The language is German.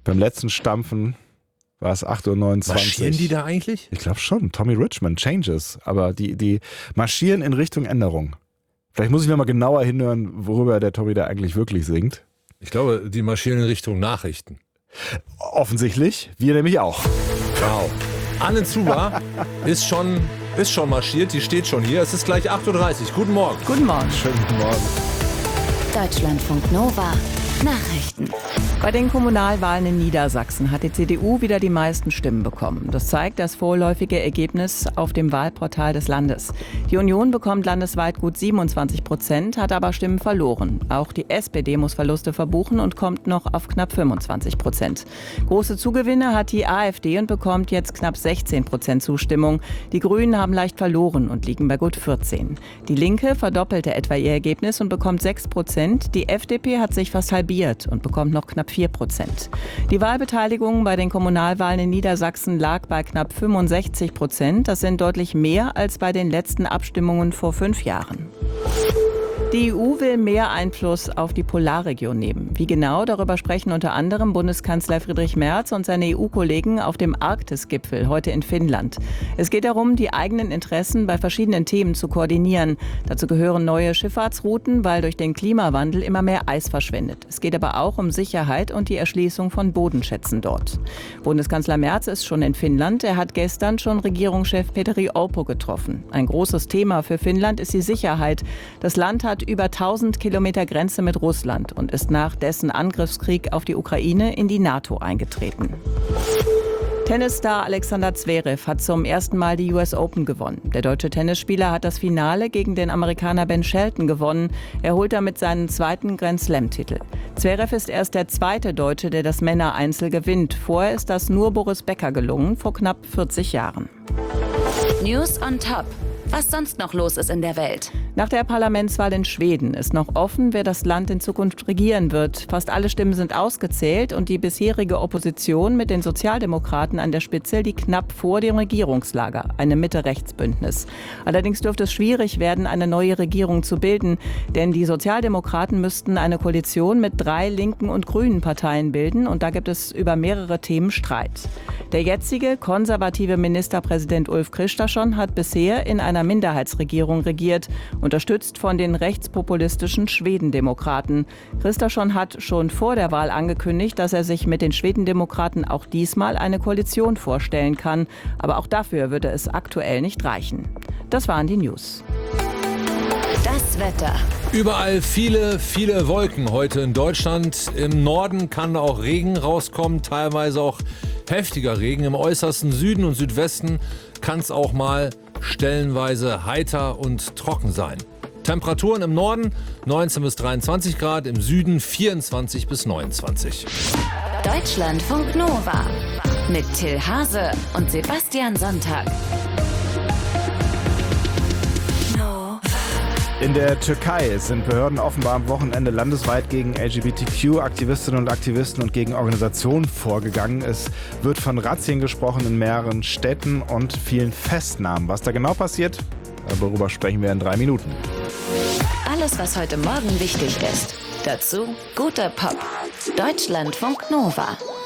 Beim letzten Stampfen war es 8:29 Uhr. Marschieren die da eigentlich? Ich glaube schon. Tommy Richmond, Changes. Aber die marschieren in Richtung Änderung. Vielleicht muss ich nochmal genauer hinhören, worüber der Tommy da eigentlich wirklich singt. Ich glaube, die marschieren in Richtung Nachrichten. Offensichtlich. Wir nämlich auch. Wow. Anne Zuber ist schon marschiert. Die steht schon hier. Es ist gleich 8:30 Uhr. Guten Morgen. Guten Morgen. Schönen guten Morgen. Deutschlandfunk Nova. Nachrichten. Bei den Kommunalwahlen in Niedersachsen hat die CDU wieder die meisten Stimmen bekommen. Das zeigt das vorläufige Ergebnis auf dem Wahlportal des Landes. Die Union bekommt landesweit gut 27%, hat aber Stimmen verloren. Auch die SPD muss Verluste verbuchen und kommt noch auf knapp 25%. Große Zugewinne hat die AfD und bekommt jetzt knapp 16% Zustimmung. Die Grünen haben leicht verloren und liegen bei gut 14%. Die Linke verdoppelte etwa ihr Ergebnis und bekommt 6%. Die FDP hat sich fast halbiert und bekommt noch knapp 4%. Die Wahlbeteiligung bei den Kommunalwahlen in Niedersachsen lag bei knapp 65%. Das sind deutlich mehr als bei den letzten Abstimmungen vor 5 Jahren. Die EU will mehr Einfluss auf die Polarregion nehmen. Wie genau, darüber sprechen unter anderem Bundeskanzler Friedrich Merz und seine EU-Kollegen auf dem Arktis-Gipfel heute in Finnland. Es geht darum, die eigenen Interessen bei verschiedenen Themen zu koordinieren. Dazu gehören neue Schifffahrtsrouten, weil durch den Klimawandel immer mehr Eis verschwindet. Es geht aber auch um Sicherheit und die Erschließung von Bodenschätzen dort. Bundeskanzler Merz ist schon in Finnland. Er hat gestern schon Regierungschef Petteri Orpo getroffen. Ein großes Thema für Finnland ist die Sicherheit. Das Land hat über 1000 Kilometer Grenze mit Russland und ist nach dessen Angriffskrieg auf die Ukraine in die NATO eingetreten. Tennisstar Alexander Zverev hat zum ersten Mal die US Open gewonnen. Der deutsche Tennisspieler hat das Finale gegen den Amerikaner Ben Shelton gewonnen. Er holt damit seinen zweiten Grand-Slam-Titel. Zverev ist erst der zweite Deutsche, der das Männereinzel gewinnt. Vorher ist das nur Boris Becker gelungen, vor knapp 40 Jahren. News on Top. Was sonst noch los ist in der Welt. Nach der Parlamentswahl in Schweden ist noch offen, wer das Land in Zukunft regieren wird. Fast alle Stimmen sind ausgezählt und die bisherige Opposition mit den Sozialdemokraten an der Spitze liegt knapp vor dem Regierungslager, einem Mitte-Rechts-Bündnis. Allerdings dürfte es schwierig werden, eine neue Regierung zu bilden, denn die Sozialdemokraten müssten eine Koalition mit 3 linken und grünen Parteien bilden und da gibt es über mehrere Themen Streit. Der jetzige konservative Ministerpräsident Ulf Kristersson hat bisher in einer Minderheitsregierung regiert, unterstützt von den rechtspopulistischen Schwedendemokraten. Kristersson hat schon vor der Wahl angekündigt, dass er sich mit den Schwedendemokraten auch diesmal eine Koalition vorstellen kann. Aber auch dafür würde es aktuell nicht reichen. Das waren die News. Das Wetter. Überall viele Wolken heute in Deutschland. Im Norden kann auch Regen rauskommen, teilweise auch heftiger Regen. Im äußersten Süden und Südwesten kann es auch mal stellenweise heiter und trocken sein. Temperaturen im Norden 19 bis 23 Grad, im Süden 24 bis 29. Deutschlandfunk Nova mit Till Hase und Sebastian Sonntag. In der Türkei sind Behörden offenbar am Wochenende landesweit gegen LGBTQ-Aktivistinnen und Aktivisten und gegen Organisationen vorgegangen. Es wird von Razzien gesprochen in mehreren Städten und vielen Festnahmen. Was da genau passiert, darüber sprechen wir in 3 Minuten. Alles, was heute Morgen wichtig ist. Dazu guter Pop. Deutschlandfunk Nova.